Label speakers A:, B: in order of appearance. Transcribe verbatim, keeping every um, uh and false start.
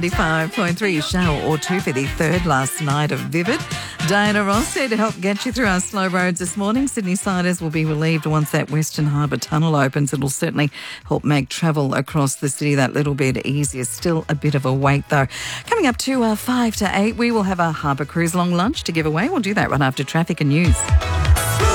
A: ninety-five point three, shower or two for the third last night of Vivid. Diana Ross here to help get you through our slow roads this morning. Sydney siders will be relieved once that Western Harbour Tunnel opens. It'll certainly help make travel across the city that little bit easier. Still a bit of a wait though. Coming up to uh, five to eight, we will have a Harbour Cruise long lunch to give away. We'll do that right after traffic and news.